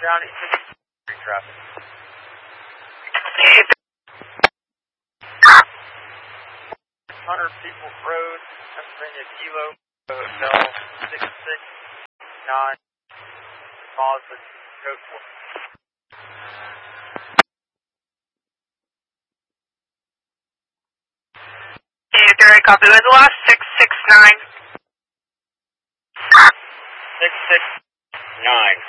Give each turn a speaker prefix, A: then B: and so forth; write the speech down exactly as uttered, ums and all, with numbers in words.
A: down East Street traffic. Hunter Peoples Road, Pennsylvania Kilo, Hotel six six nine, Deposit, code four.
B: Very copy. With the last six six nine.
A: six six nine.